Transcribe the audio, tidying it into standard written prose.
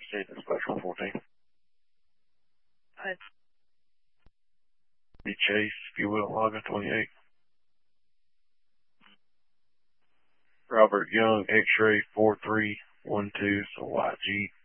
Season Special 14. Be Chase, if you will, login 28. Robert Young, X-ray 4312, so YG